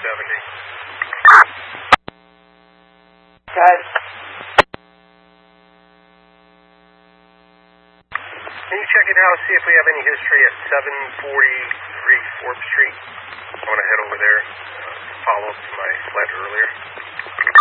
Ted. Can you check it out, see if we have any history at 743 4th Street? I want to head over there, follow up to my letter earlier.